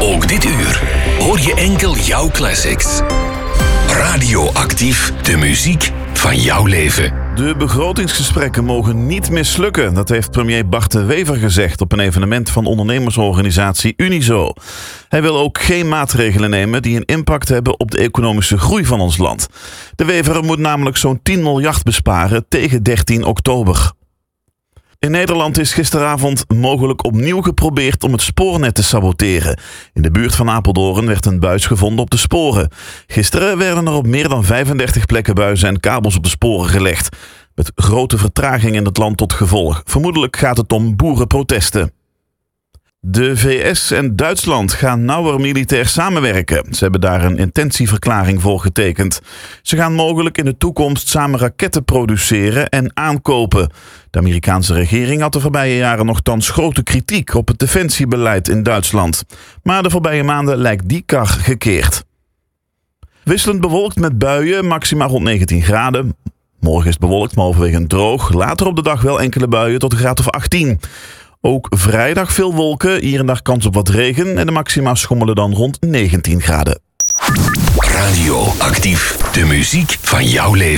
Ook dit uur hoor je enkel jouw classics. Radioactief, de muziek van jouw leven. De begrotingsgesprekken mogen niet mislukken. Dat heeft premier Bart de Wever gezegd op een evenement van ondernemersorganisatie Unizo. Hij wil ook geen maatregelen nemen die een impact hebben op de economische groei van ons land. De Wever moet namelijk zo'n 10 miljard besparen tegen 13 oktober. In Nederland is gisteravond mogelijk opnieuw geprobeerd om het spoornet te saboteren. In de buurt van Apeldoorn werd een buis gevonden op de sporen. Gisteren werden er op meer dan 35 plekken buizen en kabels op de sporen gelegd. Met grote vertraging in het land tot gevolg. Vermoedelijk gaat het om boerenprotesten. De VS en Duitsland gaan nauwer militair samenwerken. Ze hebben daar een intentieverklaring voor getekend. Ze gaan mogelijk in de toekomst samen raketten produceren en aankopen. De Amerikaanse regering had de voorbije jaren nochtans grote kritiek op het defensiebeleid in Duitsland. Maar de voorbije maanden lijkt die kar gekeerd. Wisselend bewolkt met buien, maxima rond 19 graden. Morgen is het bewolkt, maar overwegend droog. Later op de dag wel enkele buien tot een graad of 18. Ook vrijdag veel wolken, hier en daar kans op wat regen en de maxima schommelen dan rond 19 graden. Radioactief, de muziek van jouw leven.